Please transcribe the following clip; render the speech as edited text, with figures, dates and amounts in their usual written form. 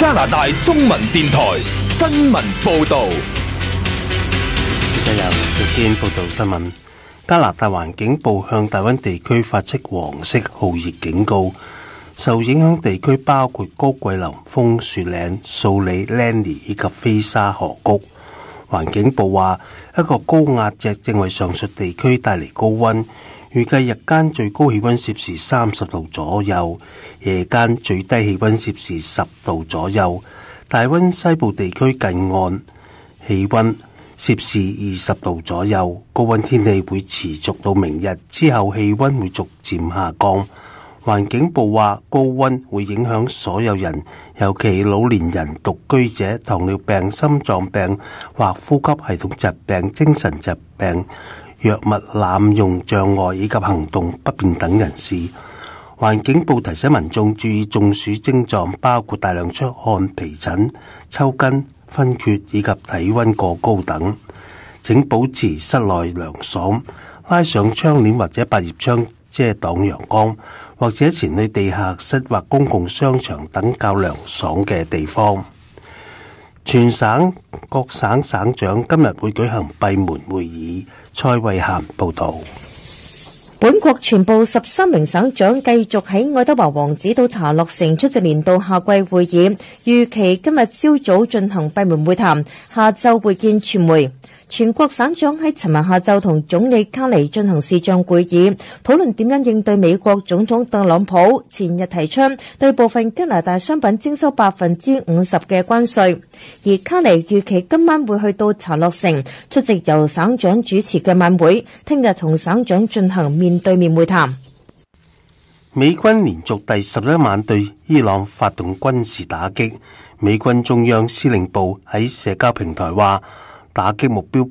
加拿大中文電台新聞報道。 由石堅報道新聞。加拿大環境部向大溫地區發出黃色酷熱警告，受影響地區包括高桂林、楓樹嶺、素里、Lanny 以及飛沙河谷。環境部話，一個高壓脊正為上述地區帶嚟高溫，預計日間最高氣溫攝氏30度左右，夜間最低氣溫攝氏10度左右。大溫西部地區近岸氣溫攝氏20度左右，高溫天氣會持續到明日，之後氣溫會逐漸下降。環境部話，高溫會影響所有人，尤其老年人、獨居者、糖尿病、心臟病或呼吸系統疾病、精神疾病、藥物濫用障礙以及行動不便等人士。環境部提醒民眾注意中暑症狀，包括大量出汗、皮疹、抽筋、昏厥以及體溫過高等。請保持室內涼爽，拉上窗簾或者百葉窗遮擋陽光，或者前去地下室或公共商場等較涼爽嘅地方。全省各省省長今日會舉行閉門會議。蔡慧嫻報道。 本國全部13名省長繼續喺愛德華王子島查洛城出席年度夏季會議，預期今日朝早進行閉門會談，下晝會見傳媒。全國省長喺尋日下晝同總理卡尼進行視像會議，討論點樣應對美國總統特朗普前日提出對部分加拿大商品徵收50%嘅關稅。而卡尼預期今晚會去到查洛城出席由省長主持嘅晚會，聽日同省長進行面對面會談。 美軍連續第11晚對伊朗發動軍事打擊，美軍中央司令部喺社交平台話，打擊目標